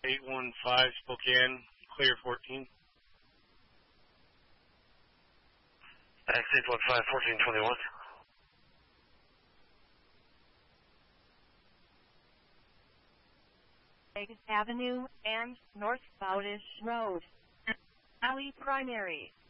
815 Spokane, clear 14. X815 1421. Avenue and North Bowdish Road. Alley Primary.